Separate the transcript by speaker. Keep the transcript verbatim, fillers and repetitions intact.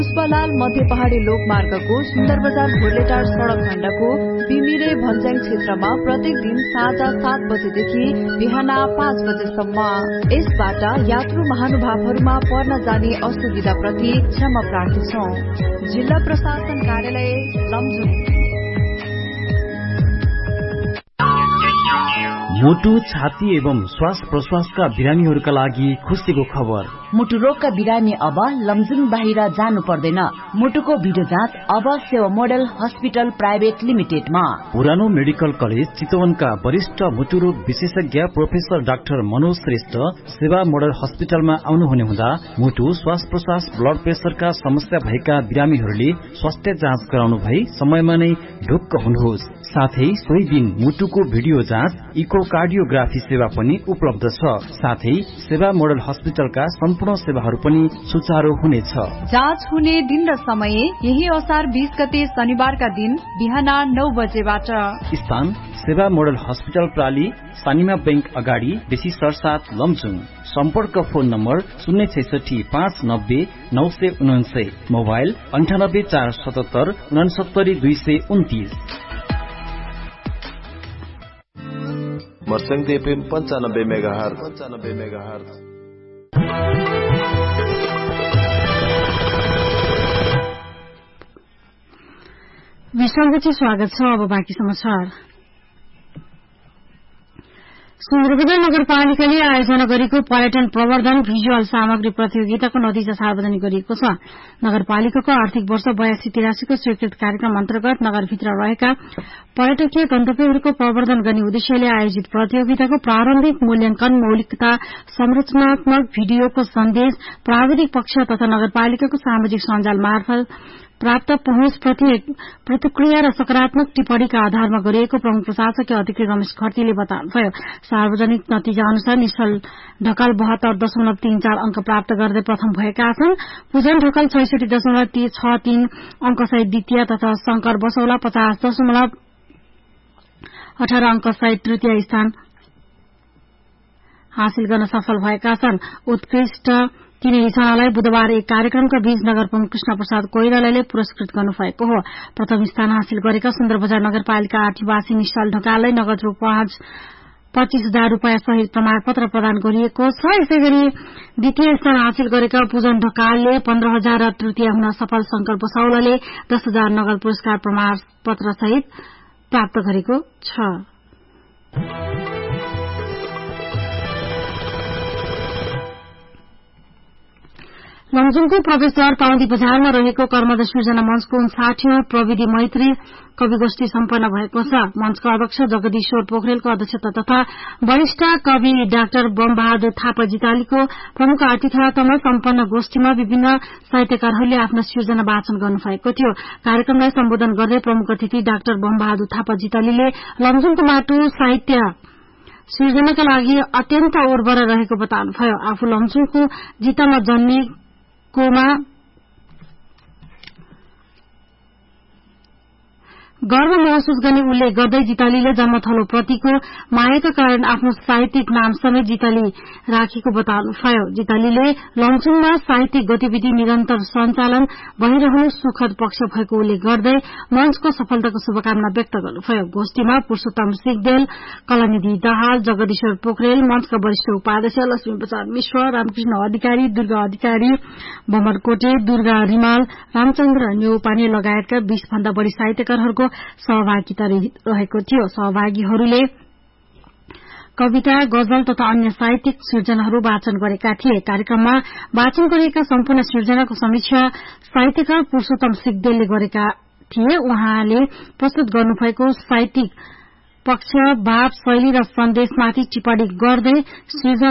Speaker 1: पुष्पलाल मध्य पहाड़ी लोकमार्गको सुन्दर बजार घोरलेटार सड़क खण्डको बिमिरे भन्ज्याङ क्षेत्रमा प्रत्येक दिन साँझ सात बजेदेखि बिहान पाँच बजेसम्म। यसबाट यात्रु महानुभावहरूमा पर्न जाने असुविधाप्रति क्षमा प्रार्थी छौं। जिल्ला प्रशासन कार्यालय लमजुङ।
Speaker 2: मुटु, छाती एवं श्वास प्रश्वासका बिरामीहरूका लागि खुशीको खबर।
Speaker 3: मुटु रोगका बिरामी अब लमजुङ बाहिर जानु पर्दैन। मुटुको भिडियो जाँच अब सेवा मोडल हस्पिटल प्राइभेट लिमिटेडमा।
Speaker 2: पुरानो मेडिकल कलेज चितवनका वरिष्ठ मुटु रोग विशेषज्ञ प्रोफेसर डाक्टर मनोज श्रेष्ठ सेवा मोडल हस्पिटलमा आउनुहुने हुँदा मुटु, श्वास प्रश्वास, ब्लड प्रेसरका समस्या भएका बिरामीहरूले स्वास्थ्य जाँच गराउनु भई समयमा नै ढुक्क हुनुहोस्। साथै सोही दिन मुटुको भिडियो जाँच, इकोकार्डियोग्राफी सेवा पनि उपलब्ध छ। साथै सेवा मोडल हस्पिटलका सम्पूर्ण सेवाहरू पनि सुचारू हुनेछ।
Speaker 1: जाँच हुने दिन र समय यही असार बीस गते शनिबारका दिन बिहान नौ बजेबाट।
Speaker 2: स्थान सेवा मोडल हस्पिटल प्राली, सानिमा बैंक अगाडि, बेसी सरसात लमजुङ। सम्पर्क फोन नम्बर शून्य छैसठी पाँच नब्बे नौ सय उनान्सय, मोबाइल अन्ठानब्बे चार सतहत्तर उनासत्तरी दुई सय उन्तीस।
Speaker 4: मर्स्याङ एफएम पञ्चानब्बे मेगा हर्ज पञ्चानब्बे मेगा हर्ज।
Speaker 5: विश्रामपछि स्वागत छ। अब बाँकी समाचार। सुन्दरबजार नगरपालिकाले आयोजना गरेको पर्यटन प्रवर्धन भिजुअल सामग्री प्रतियोगिताको नतिजा सार्वजनिक गरिएको छ। नगरपालिकाको आर्थिक वर्ष बयासी तिरासीको स्वीकृत कार्यक्रम अन्तर्गत नगरभित्र रहेका पर्यटकीय गन्तव्यहरूको प्रवर्धन गर्ने उद्देश्यले आयोजित प्रतियोगिताको प्रारम्भिक मूल्याङ्कन, मौलिकता, संरचनात्मक भिडियोको सन्देश, प्राविधिक पक्ष तथा नगरपालिकाको सामाजिक सञ्जाल मार्फत प्राप्त पहुँच प्रतिक्रिया र सकारात्मक टिप्पणीका आधारमा गरिएको प्रमुख प्रशासकीय अधिकारी रमेश खर्तीले बताउनुभयो। सार्वजनिक नतिजा अनुसार निश्चल ढकाल बहत्तर दशमलव तीन चार अंक प्राप्त गर्दै प्रथम भएका छन्। पूजन ढकाल छैसठी दशमलव छ तीन अंक सहित द्वितीय तथा शंकर बसौला पचास दशमलव अठार अंक सहित तृतीय स्थान हासिल गर्न सफल भएका छन्। उत्कृष्ट तीनै जनालाई बुधबार एक कार्यक्रमका बीच नगर प्रमुख कृष्ण प्रसाद कोइरालाले पुरस्कृत गर्नुभएको हो। प्रथम स्थान हासिल गरेका सुन्दरबजार नगरपालिका आठीवासी निश्चल ढकाललाई नगद रु पाँच पच्चीस हजार रूपियाँ सहित प्रमाणपत्र प्रदान गरिएको छ। यसै गरी द्वितीय स्थान हासिल गरेका पूजन ढकालले पन्ध्र हजार र तृतीय हुन सफल शंकर बसौलाले दस हजार नगद पुरस्कार प्रमाणपत्र सहित प्राप्त गरेको छ। लमजुङको प्रवेशद्वार पाउँदी बजारमा रहेको कर्मद सृजना मञ्चको उन्साठीऔं प्रविधि मैत्री कवि गोष्ठी सम्पन्न भएको छ। मञ्चको अध्यक्ष जगदीश्वर पोखरेलको अध्यक्षता तथा वरिष्ठ कवि डाक्टर बमबहादुर थापा जितालीको प्रमुख आतिथ्यतामा सम्पन्न गोष्ठीमा विभिन्न साहित्यकारहरूले आफ्ना सृजना वाचन गर्नुभएको थियो। कार्यक्रमलाई सम्बोधन गर्दै प्रमुख अतिथि डाक्टर बमबहादुर थापा जितालीले लमजुङको माटो साहित्य सृजनाका लागि अत्यन्त उर्वर रहेको बताउनुभयो। आफू लमजुङको जितामा जन्मिए कोमा गर्व महसुस गर्ने उल्लेख गर्दै जितालीले जन्मथलो प्रतिको मायाका कारण आफ्नो साहित्यिक नाम समेत जिताली राखेको बताउनुभयो। जितालीले लमजुङमा साहित्यिक गतिविधि निरन्तर सञ्चालन भइरहनु सुखद पक्ष भएको उल्लेख गर्दै मञ्चको सफलताको शुभकामना व्यक्त गर्नुभयो। गोष्ठीमा पुरूषोत्तम सिगदेल, कलानिधि दाहाल, जगदीश्वर पोखरेल, मञ्चका वरिष्ठ उपाध्यक्ष लक्ष्मी प्रसाद मिश्र, रामकृष्ण अधिकारी, दुर्गा अधिकारी, बमर कोटे, दुर्गा रिमाल, रामचन्द्र न्यौपाने लगायतका बीस भन्दा बढ़ी साहित्यकारहरूको सहभागिता रहेको थियो। सहभागीहरूले कविता, गजल तथा अन्य साहित्यिक सृजनाहरू वाचन गरेका थिए। कार्यक्रममा वाचन गरिएका सम्पूर्ण सृजनाको समीक्षा साहित्यकार पुरूषोत्तम सिगदेलले गरेका थिए। उहाँले प्रस्तुत गर्नुभएको साहित्यिक पक्ष, भाव, शैली र सन्देशमाथि टिप्पणी गर्दै सृजना